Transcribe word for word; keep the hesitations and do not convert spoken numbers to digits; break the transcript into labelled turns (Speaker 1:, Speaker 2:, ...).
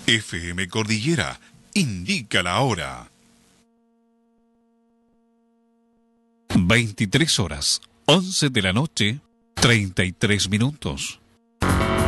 Speaker 1: F M Cordillera indica la hora. veintitrés horas, once de la noche, treinta y tres minutos.